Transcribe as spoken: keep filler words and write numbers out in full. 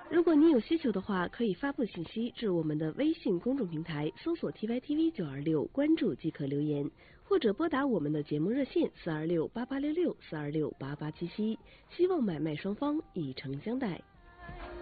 如果你有需求的话，可以发布信息至我们的微信公众平台，搜索 T Y T V 九二六，关注即可留言，或者拨打我们的节目热线四二六八八六六四二六八八七七。希望买卖双方以诚相待。